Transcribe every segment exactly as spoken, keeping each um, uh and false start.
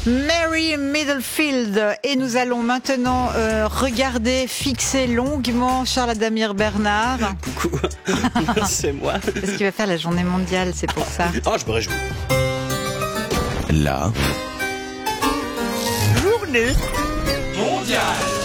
Mary Middlefield. Et nous allons maintenant euh, regarder, fixer longuement Charles Adamir Bernard. Coucou, c'est moi. Parce qu'il va faire la journée mondiale, c'est pour ça. Oh, je me réjouis. La journée mondiale.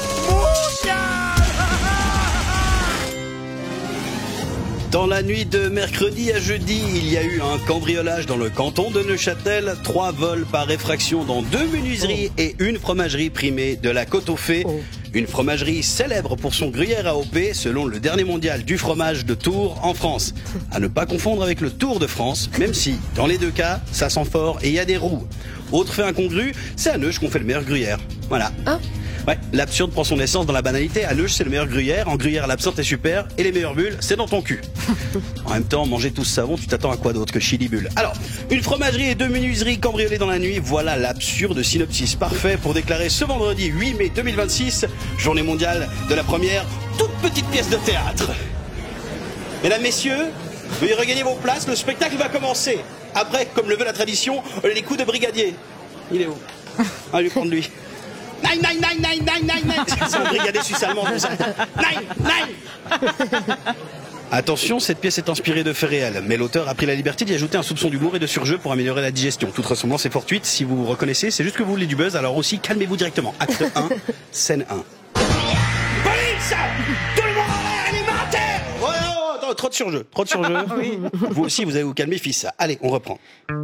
Dans la nuit de mercredi à jeudi, il y a eu un cambriolage dans le canton de Neuchâtel. Trois vols par effraction dans deux menuiseries et une fromagerie primée de la Côte-aux-Fées. Une fromagerie célèbre pour son gruyère A O P, selon le dernier mondial du fromage de Tours en France. À ne pas confondre avec le Tour de France, même si, dans les deux cas, ça sent fort et il y a des roues. Autre fait incongru, c'est à Neuch qu'on fait le meilleur gruyère. Voilà. Hein? Ouais, l'absurde prend son essence dans la banalité. À Neuch, c'est le meilleur gruyère. En gruyère, l'absinthe est super. Et les meilleures bulles, c'est dans ton cul. En même temps, manger tout ce savon, tu t'attends à quoi d'autre que chili bulle? Alors, une fromagerie et deux menuiseries cambriolées dans la nuit. Voilà l'absurde synopsis parfait pour déclarer ce vendredi huit mai deux mille vingt-six, journée mondiale de la première toute petite pièce de théâtre. Mesdames, messieurs, veuillez regagner vos places. Le spectacle va commencer. Après, comme le veut la tradition, les coups de brigadier. Il est où? On va lui prendre lui. Nine, nine, nine, nine, nine, nine, nine. C'est un brigadier suisse allemand, tout ça. Nine, nine. Attention, cette pièce est inspirée de faits réels, mais l'auteur a pris la liberté d'y ajouter un soupçon d'humour et de surjeu pour améliorer la digestion. Toute ressemblance est fortuite, si vous vous reconnaissez, c'est juste que vous voulez du buzz, alors aussi calmez-vous directement. Acte un, scène un. Police! Tout le monde en l'air, alimentaire! Oh, oh, oh, trop de surjeu, trop de surjeu. Oui. Vous aussi, vous allez vous calmer, fils. Allez, on reprend.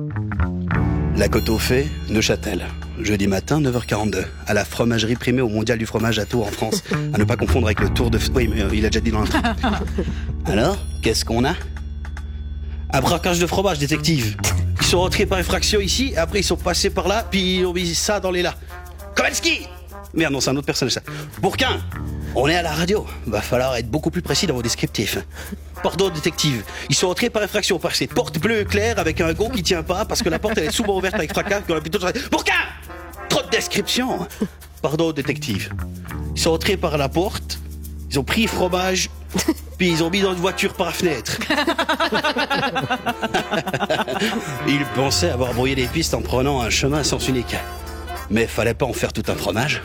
La Côte-aux-Fées, Neuchâtel. Jeudi matin, neuf heures quarante-deux. À la fromagerie primée au mondial du fromage à Tours en France. À ne pas confondre avec le Tour de... Oui, mais il a déjà dit dans l'intro. Alors, qu'est-ce qu'on a? Un braquage de fromage, détective. Ils sont rentrés par effraction ici, et après ils sont passés par là, puis ils ont mis ça dans les là. Kowalski! Merde, non, c'est un autre personnage, ça. Bourquin! On est à la radio. Va falloir être beaucoup plus précis dans vos descriptifs. Pardon, détective. Ils sont entrés par effraction par ces portes bleues claires avec un gond qui tient pas parce que la porte elle est souvent ouverte avec fracas. Qu'on a plutôt... Bourquin! Trop de descriptions. Pardon, détective. Ils sont entrés par la porte. Ils ont pris fromage. Puis ils ont mis dans une voiture par la fenêtre. Ils pensaient avoir brouillé les pistes en prenant un chemin à sens unique. Mais fallait pas en faire tout un fromage.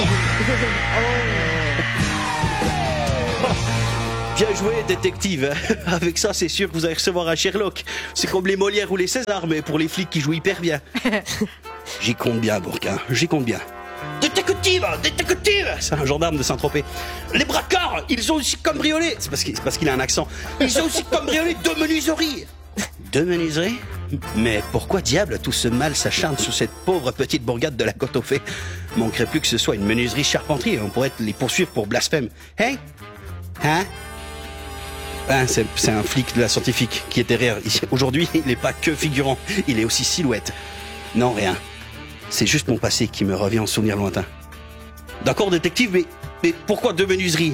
Bien joué, détective. Avec ça, c'est sûr que vous allez recevoir un Sherlock. C'est comme les Molières ou les Césars, mais pour les flics qui jouent hyper bien. J'y compte bien, Bourquin, j'y compte bien. Détective, détective. C'est un gendarme de Saint-Tropez. Les braquards, ils ont aussi cambriolé. C'est parce qu'il, c'est parce qu'il a un accent. Ils ont aussi cambriolé deux menuiseries. Deux menuiseries? Mais pourquoi diable tout ce mal s'acharne sur cette pauvre petite bourgade de la Côte-aux-Fées? Manquerait plus que ce soit une menuiserie charpenterie. On pourrait les poursuivre pour blasphème. Hein? Hein? Ah, c'est, c'est un flic de la scientifique qui était derrière. Aujourd'hui, il n'est pas que figurant, il est aussi silhouette. Non, rien. C'est juste mon passé qui me revient en souvenir lointain. D'accord, détective, mais, mais pourquoi deux menuiseries?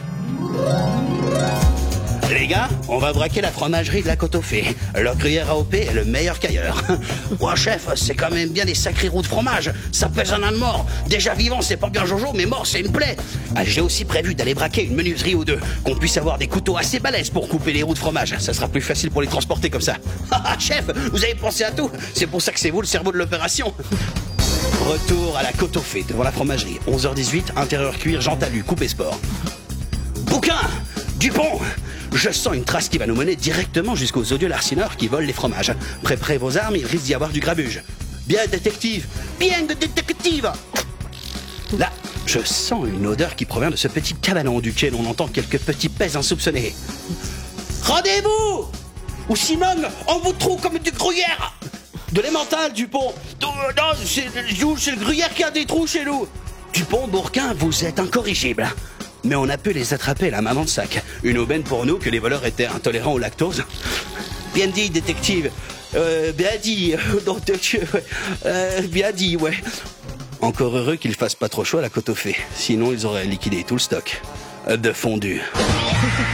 Les gars, on va braquer la fromagerie de la Côte-aux-Fées. Leur gruyère A O P est le meilleur qu'ailleurs. Ouais, chef, c'est quand même bien des sacrés roues de fromage. Ça pèse un âne mort. Déjà vivant, c'est pas bien Jojo, mais mort, c'est une plaie. Ah, j'ai aussi prévu d'aller braquer une menuiserie ou deux. Qu'on puisse avoir des couteaux assez balèzes pour couper les roues de fromage. Ça sera plus facile pour les transporter comme ça. Ah, chef, vous avez pensé à tout. C'est pour ça que c'est vous le cerveau de l'opération. Retour à la Côte-aux-Fées, devant la fromagerie. onze heures dix-huit, intérieur cuir, Jean Talus, coupé sport. Bouquin! Dupont! Je sens une trace qui va nous mener directement jusqu'aux odieux larcineurs qui volent les fromages. Préparez vos armes, il risque d'y avoir du grabuge. Bien, détective! Bien de détective! Là, je sens une odeur qui provient de ce petit cabanon duquel on entend quelques petits pets insoupçonnés. Rendez-vous! Ou sinon, on vous trouve comme du gruyère! De l'emmental, Dupont! Non, c'est, c'est le gruyère qui a des trous chez nous! Dupont, Bourquin, vous êtes incorrigibles. Mais on a pu les attraper, la maman de sac. Une aubaine pour nous que les voleurs étaient intolérants au lactose. Bien dit, détective. Euh, bien dit. Non, euh, bien dit, ouais. Encore heureux qu'ils fassent pas trop chaud à la Côte-aux-Fées. Sinon, ils auraient liquidé tout le stock de fondue.